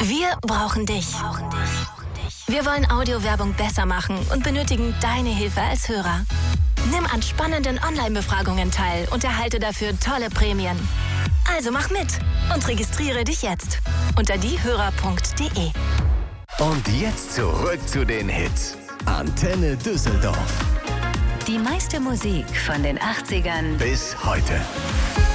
Wir brauchen dich. Wir wollen Audiowerbung besser machen und benötigen deine Hilfe als Hörer. Nimm an spannenden Online-Befragungen teil und erhalte dafür tolle Prämien. Also mach mit und registriere dich jetzt unter diehörer.de. Und jetzt zurück zu den Hits. Antenne Düsseldorf. Die meiste Musik von den 80ern Bis heute.